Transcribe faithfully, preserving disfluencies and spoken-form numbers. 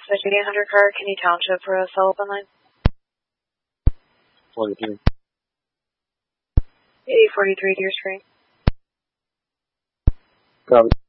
Dispatch eighty-eight hundred car, Kenny Township for a cell phone line. forty-three. eighty forty-three Deer Spring. Copy.